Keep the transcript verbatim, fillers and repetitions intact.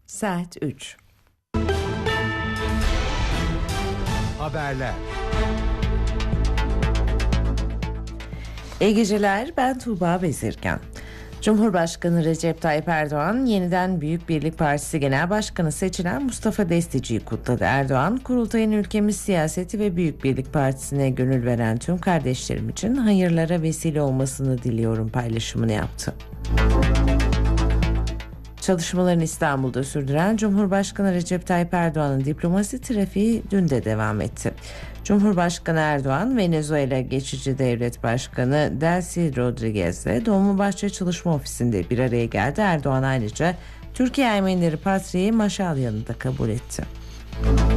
Saat üç. Haberler. İyi geceler, ben Tuğba Bezirgen. Cumhurbaşkanı Recep Tayyip Erdoğan yeniden Büyük Birlik Partisi Genel Başkanı seçilen Mustafa Destici'yi kutladı. Erdoğan, kurultayın ülkemiz siyaseti ve Büyük Birlik Partisi'ne gönül veren tüm kardeşlerim için hayırlara vesile olmasını diliyorum paylaşımını yaptı. Çalışmalarını İstanbul'da sürdüren Cumhurbaşkanı Recep Tayyip Erdoğan'ın diplomasi trafiği dün de devam etti. Cumhurbaşkanı Erdoğan, Venezuela Geçici Devlet Başkanı Delcy Rodriguez'le Dolmabahçe Çalışma Ofisi'nde bir araya geldi. Erdoğan ayrıca Türkiye Ermenileri Patriği Maşalyan'ı da kabul etti.